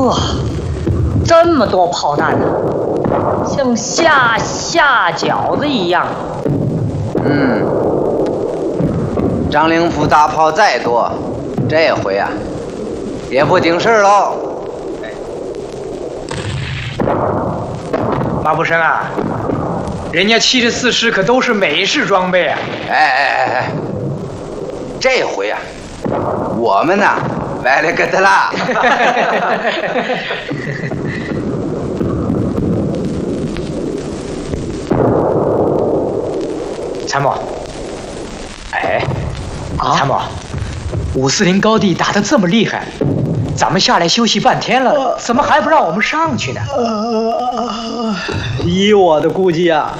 哇，这么多炮弹呢，像下饺子一样。 张灵甫大炮再多，这回啊，也不顶事喽。 马步生啊，人家74师可都是美式装备啊！ 哎，这回啊，我们呢歪了个的啦。 参谋，参谋，540高地打得这么厉害，咱们下来休息半天了，怎么还不让我们上去呢？ 依我的估计啊，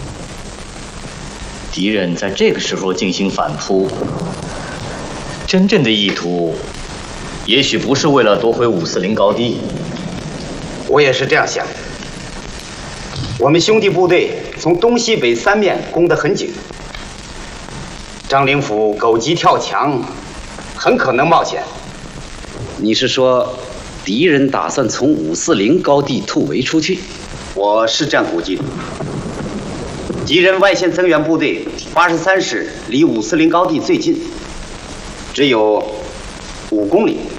敌人在这个时候进行反扑，真正的意图，也许不是为了夺回540高地。 我也是这样想。我们兄弟部队从东西北3面攻得很紧，张灵甫狗急跳墙，很可能冒险。 你是说，敌人打算从540高地突围出去？ 我是这样估计的。敌人外线增援部队83师离540高地最近，只有5公里。